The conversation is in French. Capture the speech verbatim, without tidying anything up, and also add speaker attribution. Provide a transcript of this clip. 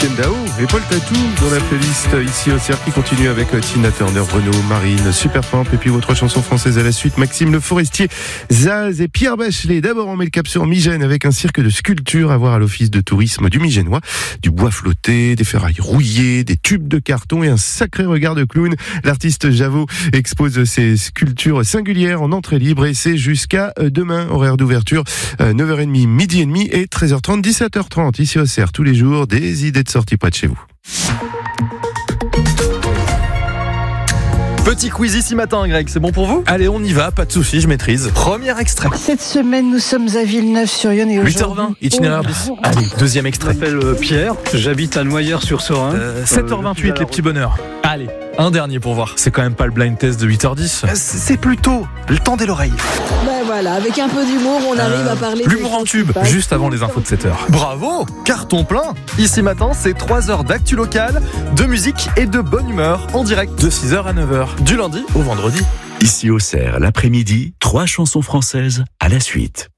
Speaker 1: Kendao et Paul Tatou dans la playlist ici au C R qui continue avec Tina Turner, Renaud, Marine, Supertramp et puis votre chanson française à la suite, Maxime Le Forestier, Zaz et Pierre Bachelet. D'abord on met le cap sur Migène avec un cirque de sculpture à voir à l'office de tourisme du Migénois, du bois flotté, des ferrailles rouillées, des tubes de carton et un sacré regard de clown. L'artiste Javot expose ses sculptures singulières en entrée libre et c'est jusqu'à demain, horaire d'ouverture neuf heures trente, midi et demi et treize heures trente, dix-sept heures trente ici au C R tous les jours, des idées de sortie près de chez vous.
Speaker 2: Petit quiz ici matin, Greg, c'est bon pour vous ?
Speaker 3: Allez, on y va, pas de soucis, je maîtrise.
Speaker 2: Premier extrait.
Speaker 4: Cette semaine, nous sommes à Villeneuve-sur-Yonne et
Speaker 3: huit heures vingt, itinéraire bis. Allez, deuxième
Speaker 5: Je
Speaker 3: extrait.
Speaker 5: m'appelle Pierre, j'habite à Noyères-sur-Serein.
Speaker 3: Euh, sept heures vingt-huit, les petits bonheurs. Allez, un dernier pour voir. C'est quand même pas le blind test de huit heures dix.
Speaker 2: Euh, C'est plutôt le temps de l'oreille.
Speaker 6: Ben voilà, avec un peu d'humour, on arrive
Speaker 3: Euh,
Speaker 6: à parler.
Speaker 3: L'humour
Speaker 6: des
Speaker 3: en
Speaker 6: choses
Speaker 3: tube,
Speaker 6: qui passent.
Speaker 3: juste avant les infos de sept heures.
Speaker 2: Bravo, carton plein. Ici matin, c'est trois heures d'actu locale, de musique et de bonne humeur en direct.
Speaker 3: De six heures à neuf heures.
Speaker 2: Du lundi au vendredi.
Speaker 7: Ici au C E R, l'après-midi, trois chansons françaises à la suite.